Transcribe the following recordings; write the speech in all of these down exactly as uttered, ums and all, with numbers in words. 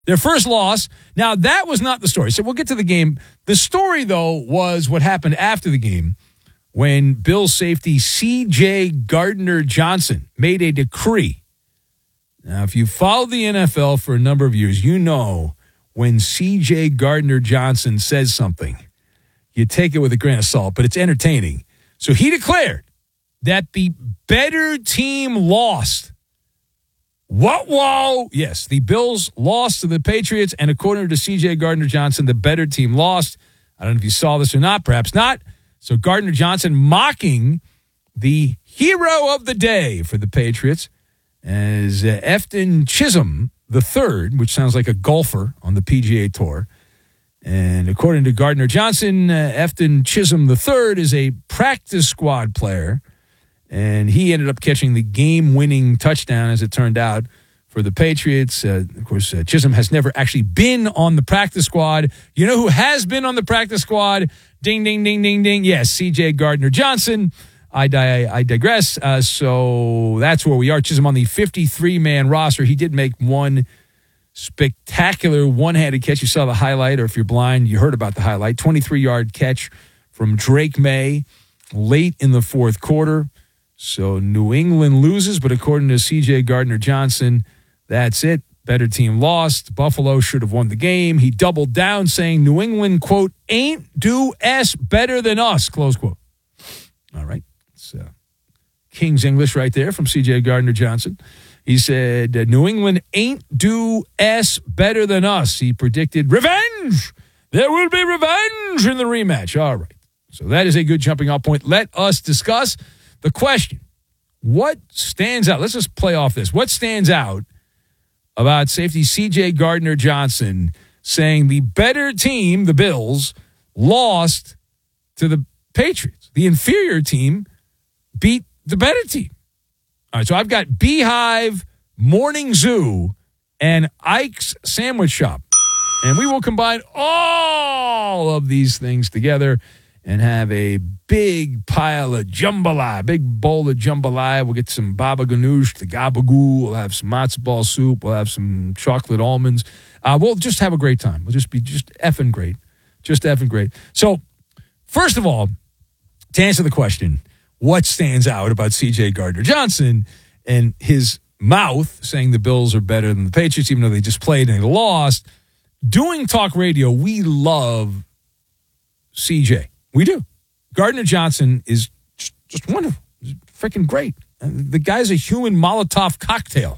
Their first loss. Now, that was not the story. So we'll get to the game. The story, though, was what happened after the game when Bills safety C J Gardner-Johnson made a decree. Now, if you followed the N F L for a number of years, you know when C J Gardner-Johnson says something, you take it with a grain of salt, but it's entertaining. So he declared that the better team lost. What, whoa? Yes, the Bills lost to the Patriots, and according to C J Gardner-Johnson, the better team lost. I don't know if you saw this or not, perhaps not. So Gardner-Johnson mocking the hero of the day for the Patriots as uh, Efton Chisholm the third, which sounds like a golfer on the P G A Tour. And according to Gardner-Johnson, uh, Efton Chisholm the third is a practice squad player, and he ended up catching the game-winning touchdown, as it turned out, for the Patriots. Uh, of course, uh, Chisholm has never actually been on the practice squad. You know who has been on the practice squad? Ding, ding, ding, ding, ding. Yes, C J Gardner-Johnson. I, di- I digress. Uh, so that's where we are. Chisholm on the fifty-three man roster. He did make one spectacular one-handed catch. You saw the highlight, or if you're blind, you heard about the highlight. twenty-three yard catch from Drake May late in the fourth quarter. So New England loses, but according to C J Gardner-Johnson, that's it. Better team lost. Buffalo should have won the game. He doubled down, saying New England, quote, ain't do S better than us, close quote. All right. It's uh, King's English right there from C J Gardner-Johnson. He said, New England ain't do S better than us. He predicted revenge. There will be revenge in the rematch. All right. So that is a good jumping off point. Let us discuss the question. What stands out? Let's just play off this. What stands out about safety C J Gardner-Johnson saying the better team, the Bills, lost to the Patriots? The inferior team beat the better team. All right, so I've got Beehive, Morning Zoo, and Ike's Sandwich Shop. And we will combine all of these things together and have a big pile of jambalaya, big bowl of jambalaya. We'll get some baba ganoush, the gabagool. We'll have some matzo ball soup. We'll have some chocolate almonds. Uh, we'll just have a great time. We'll just be just effing great. Just effing great. So, first of all, to answer the question, what stands out about C J Gardner-Johnson and his mouth saying the Bills are better than the Patriots, even though they just played and they lost? Doing talk radio, we love C J. We do. Gardner-Johnson is just wonderful. He's freaking great. The guy's a human Molotov cocktail.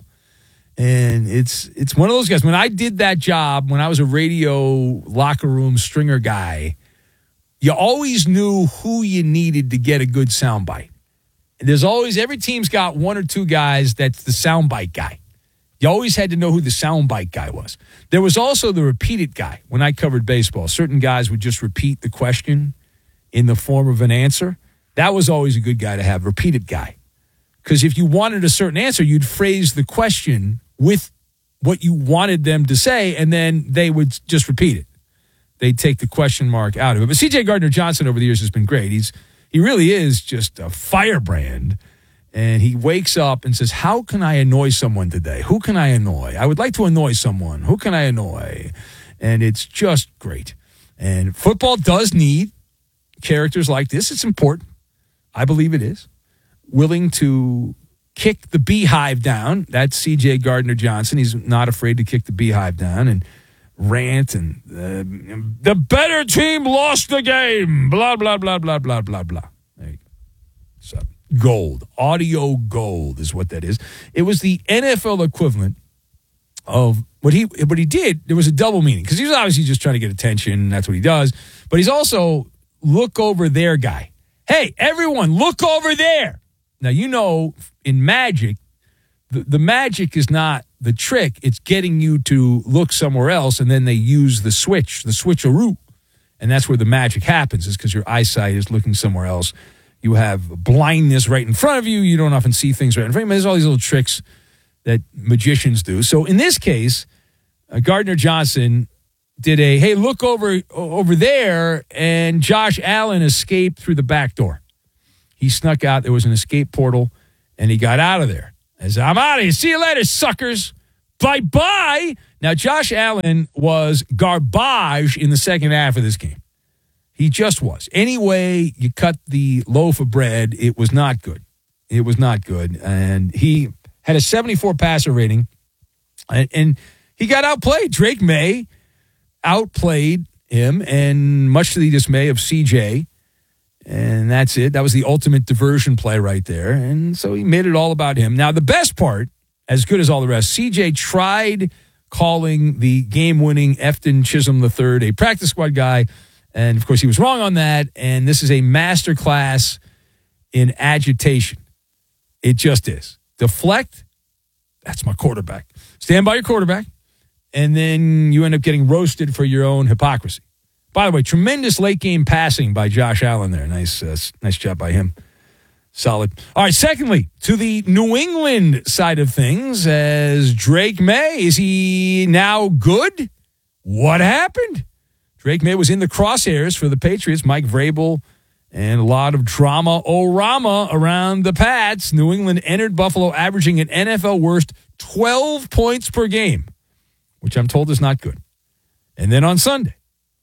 And it's it's one of those guys. When I did that job, when I was a radio locker room stringer guy, you always knew who you needed to get a good soundbite. There's always, every team's got one or two guys that's the soundbite guy. You always had to know who the soundbite guy was. There was also the repeated guy when I covered baseball. Certain guys would just repeat the question in the form of an answer. That was always a good guy to have, repeated guy. Because if you wanted a certain answer, you'd phrase the question with what you wanted them to say, and then they would just repeat it. They'd take the question mark out of it. But C J Gardner-Johnson over the years has been great. He's He really is just a firebrand. And he wakes up and says, how can I annoy someone today? Who can I annoy? I would like to annoy someone. Who can I annoy? And it's just great. And football does need characters like this. It's important. I believe it is. Willing to kick the beehive down. That's C J Gardner-Johnson. He's not afraid to kick the beehive down and rant. And uh, the better team lost the game. Blah, blah, blah, blah, blah, blah, blah. There you go. So, gold. Audio gold is what that is. It was the N F L equivalent of what he what he did. There was a double meaning because he was obviously just trying to get attention. That's what he does. But he's also look over there guy. Hey, everyone, look over there. Now, you know, in magic, the, the magic is not the trick. It's getting you to look somewhere else, and then they use the switch, the switcheroo. And that's where the magic happens, is because your eyesight is looking somewhere else. You have blindness right in front of you. You don't often see things right in front of you. There's all these little tricks that magicians do. So in this case, uh, Gardner-Johnson did a, hey, look over over there, and Josh Allen escaped through the back door. He snuck out. There was an escape portal, and he got out of there. As I'm out of here. See you later, suckers. Bye-bye. Now, Josh Allen was garbage in the second half of this game. He just was. Any way you cut the loaf of bread, it was not good. It was not good. And he had a seventy-four passer rating, and, and he got outplayed. Drake May outplayed him, and much to the dismay of C J, and that's it. That was the ultimate diversion play right there. And so he made it all about him. Now, the best part, as good as all the rest, C J tried calling the game-winning Efton Chisholm the third, a practice squad guy, and, of course, he was wrong on that, and this is a masterclass in agitation. It just is. Deflect, that's my quarterback. Stand by your quarterback, and then you end up getting roasted for your own hypocrisy. By the way, tremendous late-game passing by Josh Allen there. Nice, uh, nice job by him. Solid. All right, secondly, to the New England side of things, as Drake May, is he now good? What happened? Drake May was in the crosshairs for the Patriots, Mike Vrabel, and a lot of drama-o-rama around the Pats. New England entered Buffalo averaging an N F L worst twelve points per game, which I'm told is not good. And then on Sunday,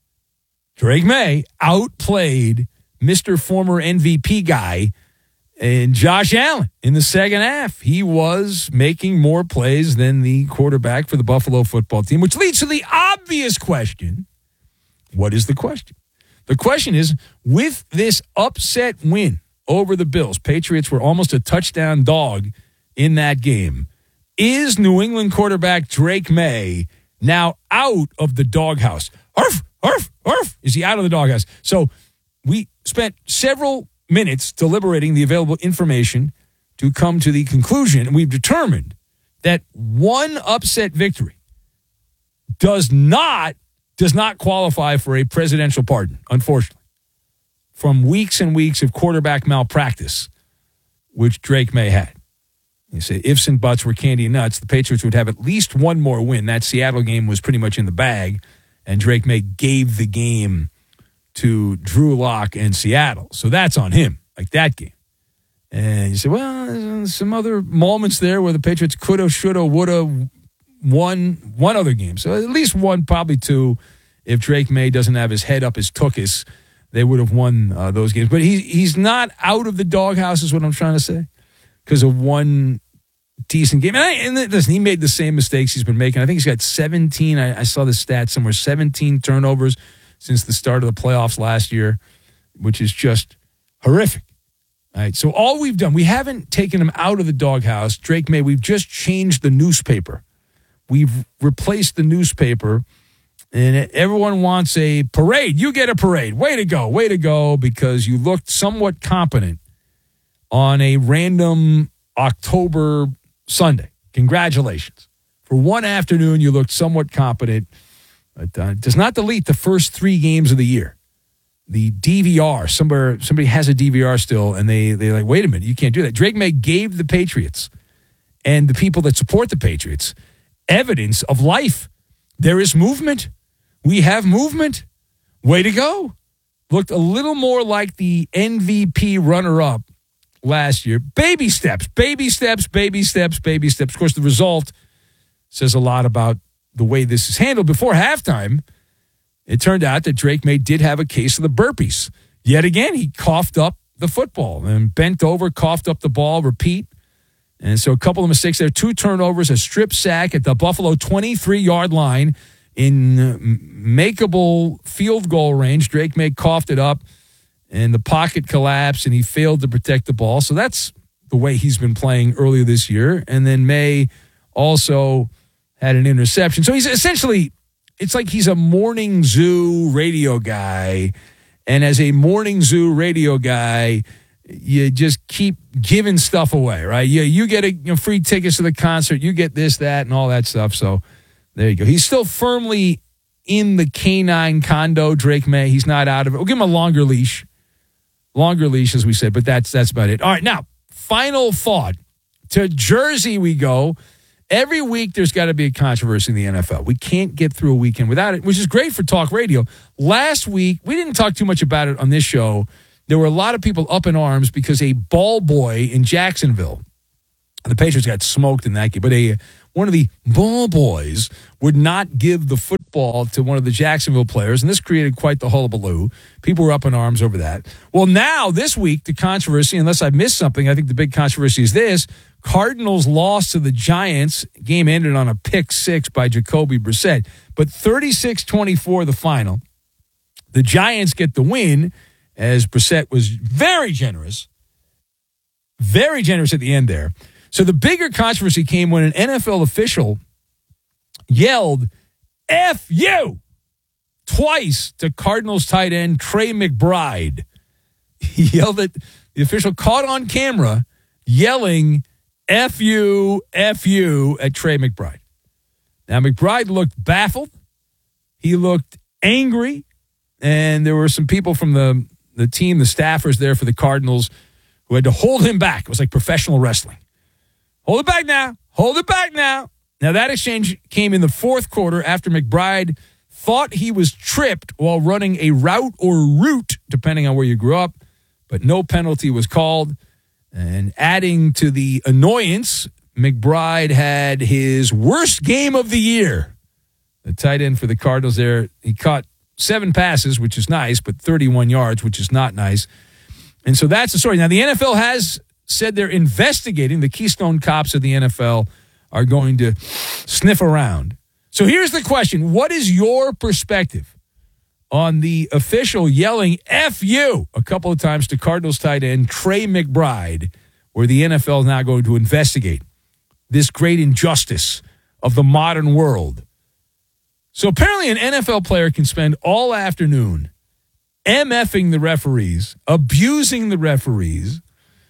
Drake May outplayed Mister Former M V P guy and Josh Allen in the second half. He was making more plays than the quarterback for the Buffalo football team, which leads to the obvious question. What is the question? The question is, with this upset win over the Bills, Patriots were almost a touchdown dog in that game. Is New England quarterback Drake May now out of the doghouse? Arf, arf, arf. Is he out of the doghouse? So we spent several minutes deliberating the available information to come to the conclusion, and we've determined that one upset victory does not does not qualify for a presidential pardon, unfortunately, from weeks and weeks of quarterback malpractice, which Drake May had. You say ifs and buts were candy and nuts, the Patriots would have at least one more win. That Seattle game was pretty much in the bag, and Drake May gave the game to Drew Lock and Seattle. So that's on him, like that game. And you say, well, there's some other moments there where the Patriots coulda, shoulda, woulda won one other game. So at least one, probably two. If Drake May doesn't have his head up his tuchus, they would have won uh, those games. But he, he's not out of the doghouse is what I'm trying to say, because of one decent game. And, I, and listen, he made the same mistakes he's been making. I think he's got seventeen. I, I saw the stat somewhere, seventeen turnovers since the start of the playoffs last year, which is just horrific. All right, so all we've done, we haven't taken him out of the doghouse. Drake May, we've just changed the newspaper. We've replaced the newspaper, and everyone wants a parade. You get a parade. Way to go. Way to go, because you looked somewhat competent on a random October Sunday. Congratulations. For one afternoon, you looked somewhat competent. But uh, it does not delete the first three games of the year. The D V R, somewhere, somebody has a D V R still, and they, they're like, wait a minute, you can't do that. Drake May gave the Patriots and the people that support the Patriots evidence of life. There is movement. We have movement. Way to go. Looked a little more like the M V P runner-up last year. Baby steps, baby steps, baby steps, baby steps. Of course, the result says a lot about the way this is handled. Before halftime, it turned out that Drake May did have a case of the burpees. Yet again, he coughed up the football and bent over, coughed up the ball, repeat. And so a couple of mistakes there. Two turnovers, a strip sack at the Buffalo twenty-three-yard line in makeable field goal range. Drake May coughed it up, and the pocket collapsed, and he failed to protect the ball. So that's the way he's been playing earlier this year. And then May also had an interception. So he's essentially, it's like he's a morning zoo radio guy. And as a morning zoo radio guy, you just keep giving stuff away, right? You, you get a, you know, free tickets to the concert. You get this, that, and all that stuff. So there you go. He's still firmly in the canine condo, Drake May. He's not out of it. We'll give him a longer leash. Longer leash, as we said, but that's that's about it. All right, now, final thought. To Jersey we go. Every week there's got to be a controversy in the N F L. We can't get through a weekend without it, which is great for talk radio. Last week, we didn't talk too much about it on this show. There were a lot of people up in arms because a ball boy in Jacksonville, the Patriots got smoked in that game, but a one of the ball boys would not give the football to one of the Jacksonville players, and this created quite the hullabaloo. People were up in arms over that. Well, now, this week, the controversy, unless I missed something, I think the big controversy is this. Cardinals lost to the Giants. Game ended on a pick six by Jacoby Brissett. But thirty-six twenty-four the final. The Giants get the win as Brissett was very generous. Very generous at the end there. So the bigger controversy came when an N F L official yelled, F you, twice to Cardinals tight end Trey McBride. He yelled at, the official caught on camera yelling, F you, F you at Trey McBride. Now, McBride looked baffled. He looked angry. And there were some people from the, the team, the staffers there for the Cardinals, who had to hold him back. It was like professional wrestling. Hold it back now. Hold it back now. Now, that exchange came in the fourth quarter after McBride thought he was tripped while running a route or route, depending on where you grew up, but no penalty was called. And adding to the annoyance, McBride had his worst game of the year. The tight end for the Cardinals there, he caught seven passes, which is nice, but thirty-one yards, which is not nice. And so that's the story. Now, the N F L has said they're investigating. The Keystone Cops of the N F L are going to sniff around. So here's the question. What is your perspective on the official yelling F you a couple of times to Cardinals tight end Trey McBride, where the N F L is now going to investigate this great injustice of the modern world? So apparently an N F L player can spend all afternoon MFing the referees, abusing the referees,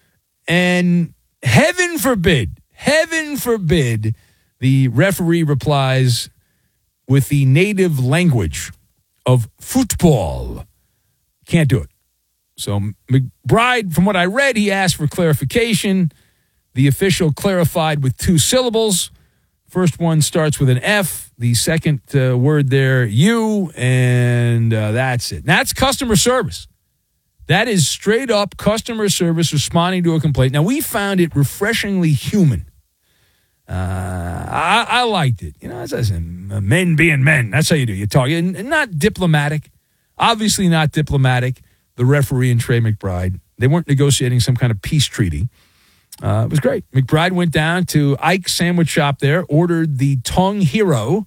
and heaven forbid, heaven forbid, the referee replies with the native language of football. Can't do it. So McBride, from what I read, he asked for clarification. The official clarified with two syllables. First one starts with an F. The second uh, word there, you, and uh, that's it. That's customer service. That is straight up customer service responding to a complaint. Now, we found it refreshingly human. Uh, I, I liked it. You know, as I said, men being men. That's how you do. You talk. And not diplomatic. Obviously not diplomatic. The referee and Trey McBride, they weren't negotiating some kind of peace treaty. Uh, it was great. McBride went down to Ike's Sandwich Shop there, ordered the Tongue Hero,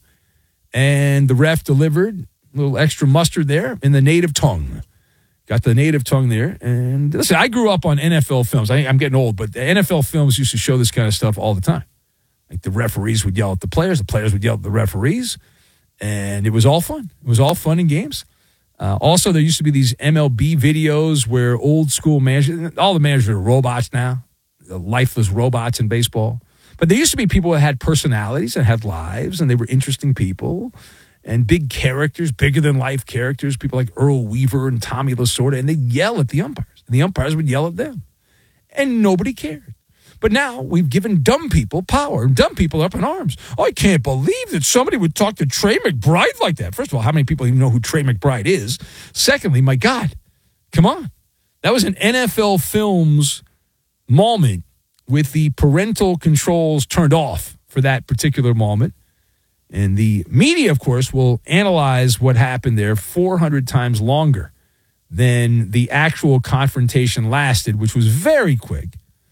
and the ref delivered a little extra mustard there in the native tongue. Got the native tongue there. And listen, I grew up on N F L films. I, I'm getting old, but the N F L films used to show this kind of stuff all the time. Like the referees would yell at the players, the players would yell at the referees, and it was all fun. It was all fun and games. Uh, also, there used to be these M L B videos where old school managers, all the managers are robots now. Lifeless robots in baseball. But there used to be people that had personalities and had lives, and they were interesting people and big characters, bigger than life characters, people like Earl Weaver and Tommy Lasorda, and they'd yell at the umpires. And the umpires would yell at them. And nobody cared. But now we've given dumb people power. Dumb people are up in arms. Oh, I can't believe that somebody would talk to Trey McBride like that. First of all, how many people even know who Trey McBride is? Secondly, my God, come on. That was an N F L Films moment with the parental controls turned off for that particular moment. And the media, of course, will analyze what happened there four hundred times longer than the actual confrontation lasted, which was very quick.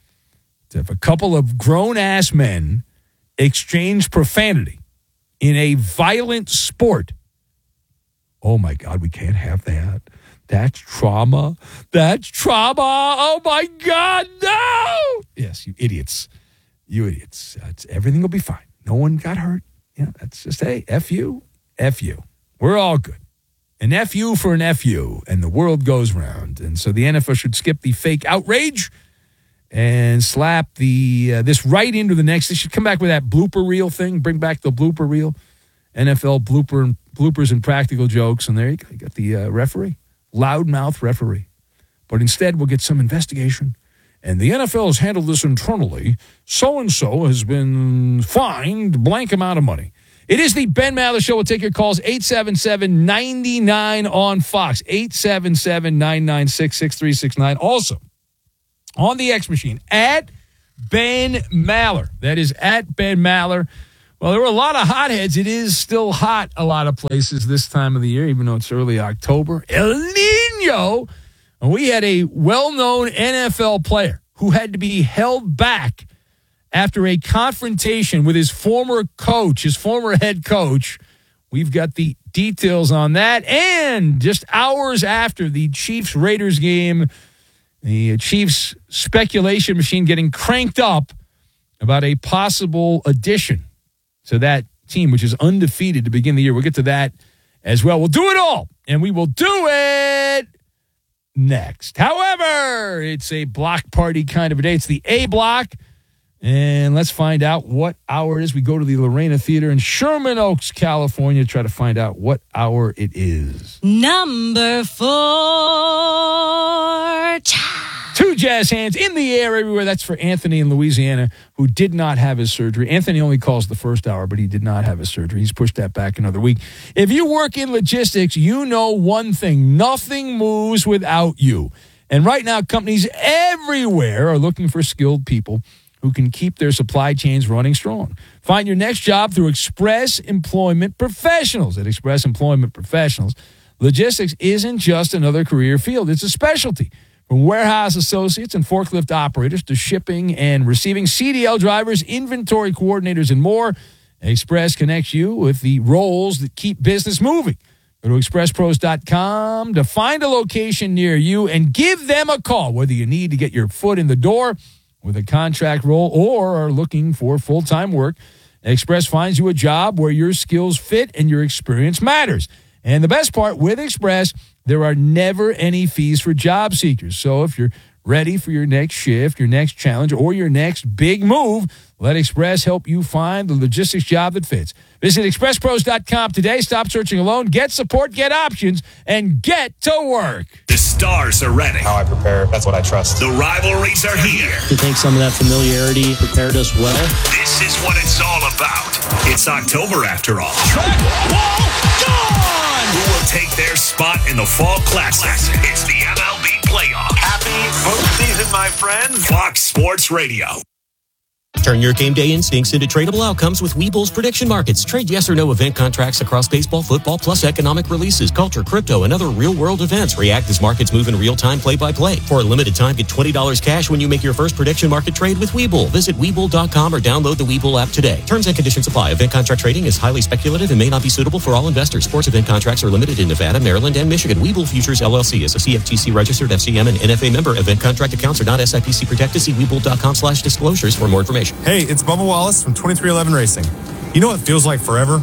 To have a couple of grown-ass men exchange profanity in a violent sport. Oh, my God, we can't have that. That's trauma. That's trauma. Oh, my God, no. Yes, you idiots. You idiots. That's, everything will be fine. No one got hurt. Yeah, that's just, hey, F you, F you. We're all good. An F you for an F you, and the world goes round. And so the N F L should skip the fake outrage and slap the uh, this right into the next. They should come back with that blooper reel thing. Bring back the blooper reel. N F L blooper and bloopers and practical jokes. And there you go. You got the uh, referee. Loudmouth referee. But instead, we'll get some investigation. And the N F L has handled this internally. So-and-so has been fined blank amount of money. It is the Ben Maller Show. We'll take your calls. eight seven seven, nine nine on Fox. eight seven seven, nine nine six, six three six nine. Also, on the X machine, at Ben Maller. That is at Ben Maller. Well, there were a lot of hotheads. It is still hot a lot of places this time of the year, even though it's early October. El Nino. And we had a well-known N F L player who had to be held back after a confrontation with his former coach, his former head coach. We've got the details on that. And just hours after the Chiefs-Raiders game, the Chiefs speculation machine getting cranked up about a possible addition to that team, which is undefeated to begin the year. We'll get to that as well. We'll do it all, and we will do it next. However, it's a block party kind of a day. It's the A block, and let's find out what hour it is. We go to the Lorena Theater in Sherman Oaks, California, to try to find out what hour it is. Number four. Two jazz hands in the air everywhere. That's for Anthony in Louisiana, who did not have his surgery. Anthony only calls the first hour, but he did not have his surgery. He's pushed that back another week. If you work in logistics, you know one thing. Nothing moves without you. And right now, companies everywhere are looking for skilled people who can keep their supply chains running strong. Find your next job through Express Employment Professionals. At Express Employment Professionals, logistics isn't just another career field. It's a specialty. From warehouse associates and forklift operators to shipping and receiving, C D L drivers, inventory coordinators, and more, Express connects you with the roles that keep business moving. Go to express pros dot com to find a location near you and give them a call, whether you need to get your foot in the door with a contract role or are looking for full-time work. Express finds you a job where your skills fit and your experience matters. And the best part, with Express, there are never any fees for job seekers. So if you're ready for your next shift, your next challenge, or your next big move, let Express help you find the logistics job that fits. Visit express pros dot com today. Stop searching alone. Get support, get options, and get to work. The stars are ready. How I prepare, that's what I trust. The rivalries are here. I think some of that familiarity prepared us well. This is what it's all about. It's October after all. Track, wall, gone! Who will take their spot in the Fall Classic? It's the M L B Playoffs. Happy postseason, my friends. Fox Sports Radio. Turn your game day instincts into tradable outcomes with Webull's prediction markets. Trade yes or no event contracts across baseball, football, plus economic releases, culture, crypto, and other real-world events. React as markets move in real-time, play-by-play. For a limited time, get twenty dollars cash when you make your first prediction market trade with Webull. Visit Webull dot com or download the Webull app today. Terms and conditions apply. Event contract trading is highly speculative and may not be suitable for all investors. Sports event contracts are limited in Nevada, Maryland, and Michigan. Webull Futures, L L C is a C F T C-registered F C M and N F A member. Event contract accounts are not S I P C protected. See Webull dot com slash disclosures for more information. Hey, it's Bubba Wallace from twenty-three eleven Racing. You know what feels like forever?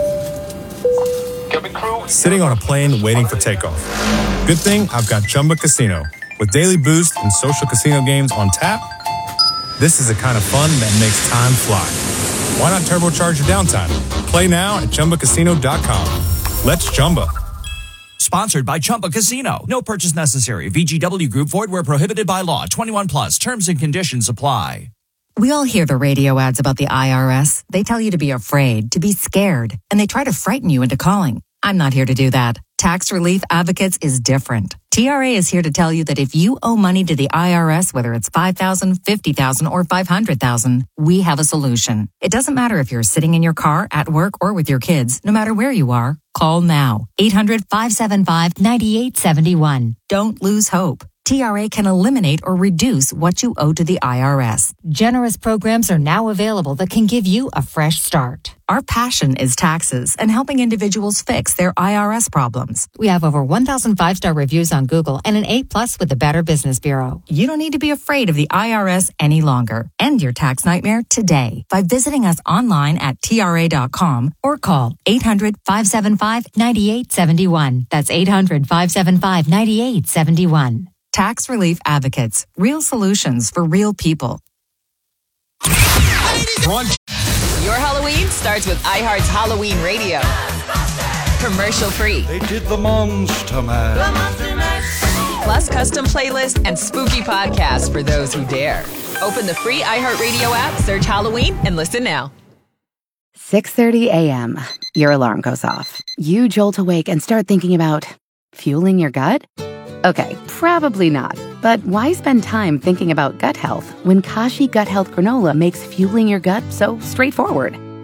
Sitting on a plane waiting for takeoff. Good thing I've got Chumba Casino. With daily boost and social casino games on tap, this is the kind of fun that makes time fly. Why not turbocharge your downtime? Play now at chumba casino dot com. Let's Chumba. Sponsored by Chumba Casino. No purchase necessary. V G W Group. Void where prohibited by law. twenty-one plus. Terms and conditions apply. We all hear the radio ads about the I R S. They tell you to be afraid, to be scared, and they try to frighten you into calling. I'm not here to do that. Tax Relief Advocates is different. T R A is here to tell you that if you owe money to the I R S, whether it's five thousand dollars, fifty thousand dollars, or five hundred thousand dollars, we have a solution. It doesn't matter if you're sitting in your car, at work, or with your kids. No matter where you are, call now. eight hundred, five seven five, nine eight seven one. Don't lose hope. T R A can eliminate or reduce what you owe to the I R S. Generous programs are now available that can give you a fresh start. Our passion is taxes and helping individuals fix their I R S problems. We have over one thousand five-star reviews on Google and an A plus with the Better Business Bureau. You don't need to be afraid of the I R S any longer. End your tax nightmare today by visiting us online at T R A dot com or call eight hundred, five seven five, nine eight seven one. That's eight hundred, five seven five, nine eight seven one. Tax Relief Advocates. Real solutions for real people. Your Halloween starts with iHeart's Halloween Radio. Commercial free. They did the Monster Mash. Plus custom playlists and spooky podcasts for those who dare. Open the free iHeartRadio app, search Halloween, and listen now. six thirty a.m. Your alarm goes off. You jolt awake and start thinking about fueling your gut? Okay, probably not. But why spend time thinking about gut health when Kashi Gut Health Granola makes fueling your gut so straightforward?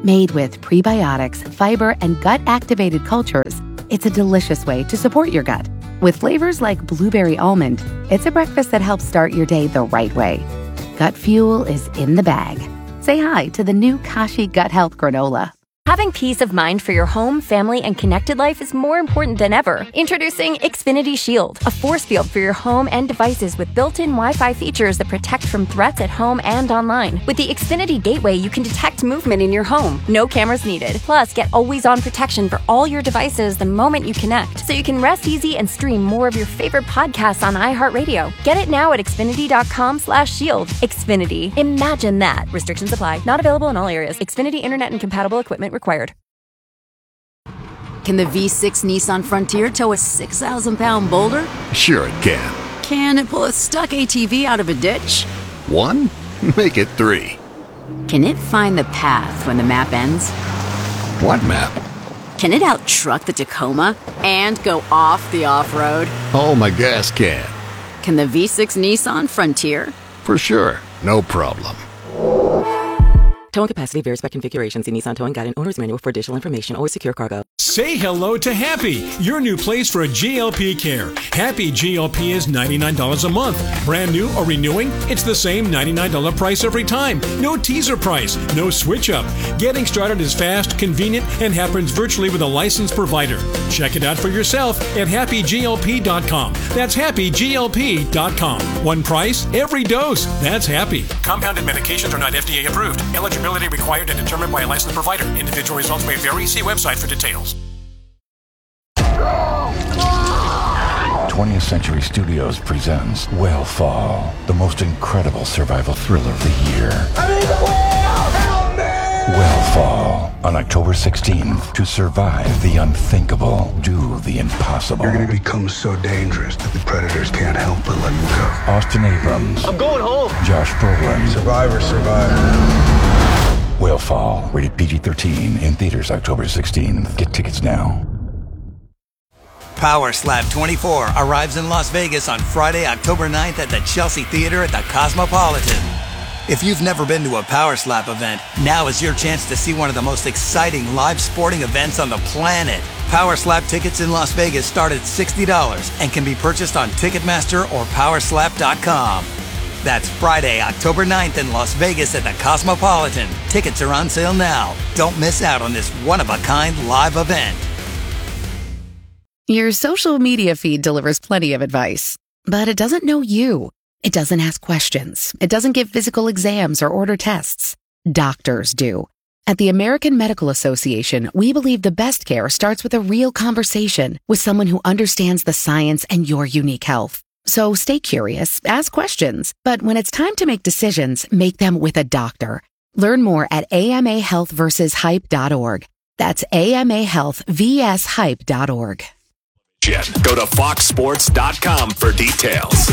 Made with prebiotics, fiber, and gut-activated cultures, it's a delicious way to support your gut. With flavors like blueberry almond, it's a breakfast that helps start your day the right way. Gut Fuel is in the bag. Say hi to the new Kashi Gut Health Granola. Having peace of mind for your home, family, and connected life is more important than ever. Introducing Xfinity Shield, a force field for your home and devices with built-in Wi-Fi features that protect from threats at home and online. With the Xfinity Gateway, you can detect movement in your home. No cameras needed. Plus, get always-on protection for all your devices the moment you connect, so you can rest easy and stream more of your favorite podcasts on iHeartRadio. Get it now at Xfinity.com slash shield. Xfinity. Imagine that. Restrictions apply. Not available in all areas. Xfinity Internet and compatible equipment required. Can the V six Nissan Frontier tow a six thousand pound boulder? Sure it can. Can it pull a stuck A T V out of a ditch? One? Make it three. Can it find the path when the map ends? What map? Can it out-truck the Tacoma and go off the off-road? Oh, my gas can. Can the V six Nissan Frontier? For sure. No problem. Towing capacity varies by configuration. See Nissan Towing Guide and Owner's Manual for additional information. Always secure cargo. Say hello to Happy, your new place for a G L P care. Happy G L P is ninety-nine dollars a month. Brand new or renewing, it's the same ninety-nine dollars price every time. No teaser price, no switch up. Getting started is fast, convenient, and happens virtually with a licensed provider. Check it out for yourself at happy G L P dot com. That's happy G L P dot com. One price, every dose. That's Happy. Compounded medications are not F D A approved. Eligibility required and determined by a licensed provider. Individual results may vary. See website for details. twentieth Century Studios presents Whale-Fall, the most incredible survival thriller of the year. I need the whale! Help me! Whale-Fall, on October sixteenth. To survive the unthinkable, do the impossible. You're gonna become so dangerous that the predators can't help but let you go. Austin Abrams. I'm going home. Josh Brolin. Survivor, survivor. Whale-Fall, rated P G thirteen, in theaters October sixteenth. Get tickets now. Power Slap twenty-four arrives in Las Vegas on Friday, October ninth at the Chelsea Theater at the Cosmopolitan. If you've never been to a Power Slap event, now is your chance to see one of the most exciting live sporting events on the planet. Power Slap tickets in Las Vegas start at sixty dollars and can be purchased on Ticketmaster or power slap dot com. That's Friday, October ninth in Las Vegas at the Cosmopolitan. Tickets are on sale now. Don't miss out on this one-of-a-kind live event. Your social media feed delivers plenty of advice, but it doesn't know you. It doesn't ask questions. It doesn't give physical exams or order tests. Doctors do. At the American Medical Association, we believe the best care starts with a real conversation with someone who understands the science and your unique health. So stay curious, ask questions, but when it's time to make decisions, make them with a doctor. Learn more at A M A health versus hype dot org. That's A M A health versus hype dot org. Go to fox sports dot com for details.